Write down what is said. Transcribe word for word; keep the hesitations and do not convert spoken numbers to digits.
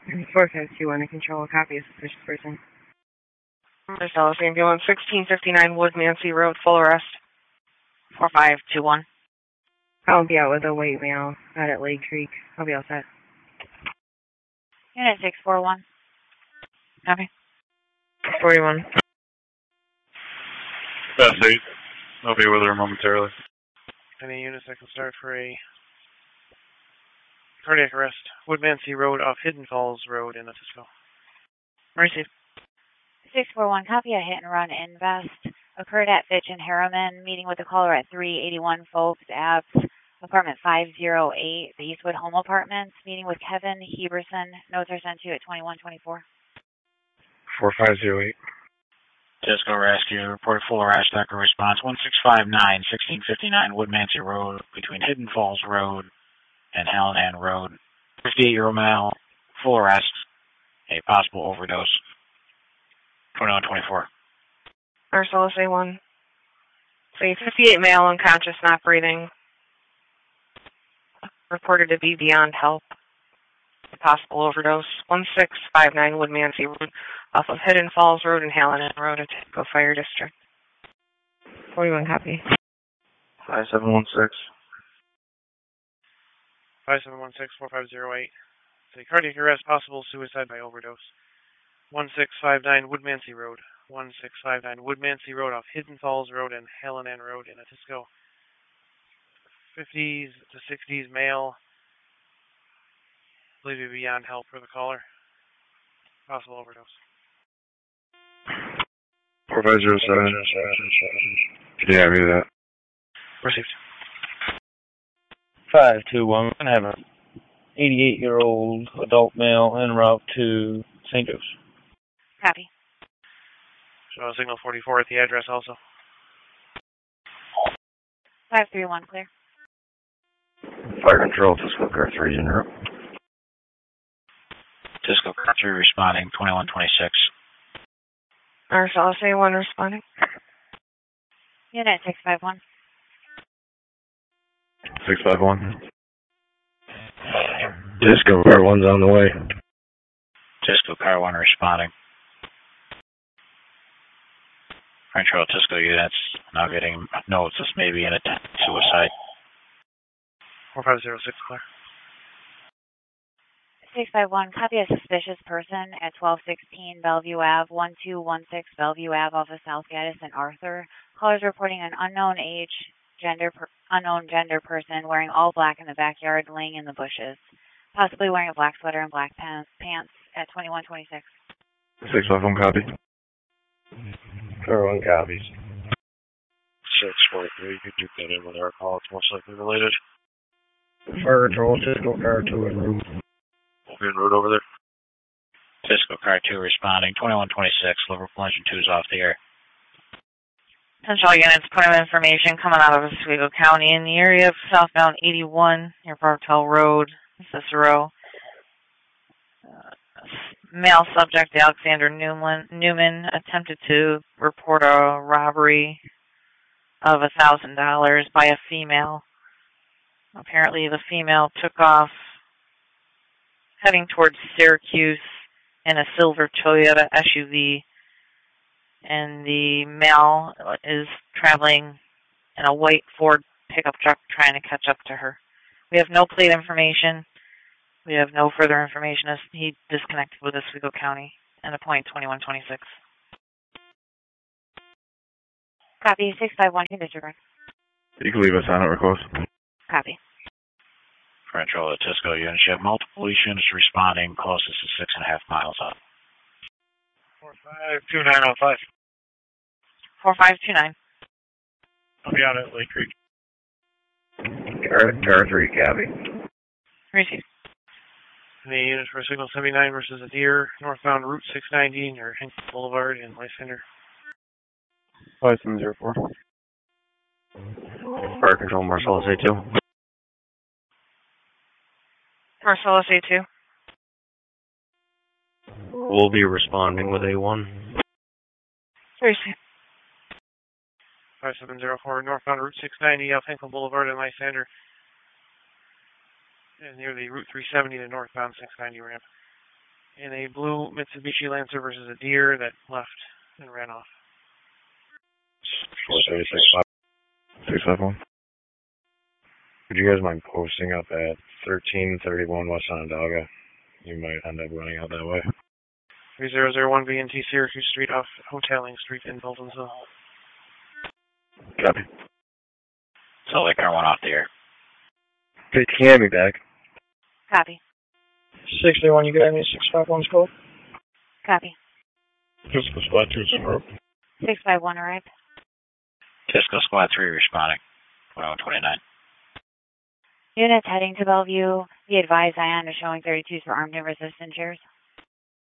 four five two one to control a copy of suspicious person. Marcellus Ambulance, sixteen fifty-nine Woodmansey Road, full arrest. four five two one. I'll be out with a white male out at Lake Creek. I'll be outside. Unit six four one. Copy. forty-one. That's eight. I'll be with her momentarily. Any units that can start for a cardiac arrest. Woodmansey Road off Hidden Falls Road in Atisco. Received. six four one, copy. A hit and run invest occurred at Fitch and Harriman, meeting with the caller at three eighty-one Folks Ave, apartment five oh eight, the Eastwood Home Apartments, meeting with Kevin Heberson. Notes are sent to you at twenty-one twenty-four. four five zero eight. Disco Rescue, reported full arrest, echo response, one six five nine, sixteen fifty-nine Woodmansey Road, between Hidden Falls Road and Hallinan Road. fifty-eight-year-old male, full arrest, a possible overdose. twenty-one twenty-four. Marcellus A one. Say fifty-eight male, unconscious, not breathing. Reported to be beyond help. A possible overdose. one six five nine Woodmansey Road, off of Hidden Falls Road and Hallinan Road, Atisco Fire District. forty-one, copy. five seven one six. five seven one six, four five zero eight. Say cardiac arrest, possible suicide by overdose. one six five nine Woodmansey Road. one six five nine Woodmansey Road off Hidden Falls Road and Hallinan Road in Atisco. fifties to sixties male. Believe to be beyond help for the caller. Possible overdose. four five zero seven. Yeah, I read that. Received. five two one, I have an eighty-eight-year-old adult male en route to Saint Joe's. Copy. Show signal forty-four at the address also. five three one, clear. Fire control, Cisco Car three in route. Cisco Car three responding, twenty-one twenty-six. Marcellus A one responding. Unit six five one. six five one. Cisco Car one's on the way. Cisco Car one responding. Control Cisco units now getting notes this may be an attempt suicide. four five zero six, clear. six five one, copy. A suspicious person at twelve sixteen Bellevue Ave, one two one six Bellevue Ave off of South Gaddis and Arthur. Callers reporting an unknown age, gender, per, unknown gender person wearing all black in the backyard, laying in the bushes, possibly wearing a black sweater and black pants, pants at twenty-one twenty-six. six five one, copy. Car one copies. six four three, you can do that in with our call. It's most likely related. Fire control, Cisco Car two en route. En route over there. Cisco Car two responding, twenty-one twenty-six. Liverpool Engine two is off the air. Central units, point of information coming out of Oswego County in the area of southbound eighty-one near Bartel Road, Cicero. Uh, male subject Alexander Newman, Newman attempted to report a robbery of a thousand dollars by a female. Apparently, the female took off heading towards Syracuse in a silver Toyota S U V, and the male is traveling in a white Ford pickup truck trying to catch up to her. We have no plate information. We have no further information as he disconnected with Oswego County and a point twenty-one twenty-six. Copy. six five one, you can disregard. You can leave a silent request. Copy. Control the Cisco units. You have multiple police units responding, closest to six and a half miles up. four five two nine oh five. four five two nine. I'll be out at Lake Creek. Car, car three copy. Received. Any units for signal seventy-nine versus Adair, northbound Route six ninety near Hinkle Boulevard in Lysander. five seven zero four. Fire control, Marcellus A two. Marcellus A two. We'll be responding with A one. Received. five seven zero four, northbound Route six ninety off Hinkle Boulevard in Lysander. Near the Route three seventy to northbound six ninety ramp. in a blue Mitsubishi Lancer versus a deer that left and ran off. four thirty-six, six five one. Would you guys mind posting up at thirteen thirty-one West Onondaga? You might end up running out that way. three zero zero one B and T Syracuse Street off Hoteling Street in Boltonsville. Copy. So that car went off the air. Okay, can you have me back? Copy. sixty-one, you got me six five one's code? Copy. Disco Squad two, Suburb. six five one arrived. Disco Squad three responding. one oh twenty-nine. Units heading to Bellevue. Be advised, Ion is showing thirty-twos for armed and resistant chairs.